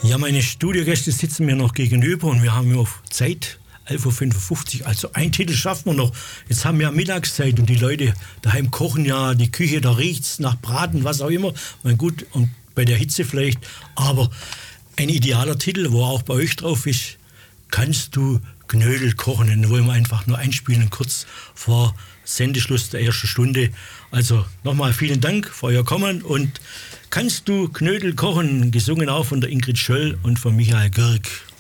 Ja, meine Studiogäste sitzen mir noch gegenüber und wir haben ja auf Zeit 11.55 Uhr, also ein Titel schaffen wir noch. Jetzt haben wir ja Mittagszeit und die Leute daheim kochen ja, die Küche, da riecht's nach Braten, was auch immer. Mein gut, und bei der Hitze vielleicht, aber ein idealer Titel, wo auch bei euch drauf ist, kannst du Knödel kochen? Den wollen wir einfach nur einspielen, kurz vor Sendeschluss der ersten Stunde. Also nochmal vielen Dank für euer Kommen und kannst du Knödel kochen? Gesungen auch von der Ingrid Schöll und von Michael Girk.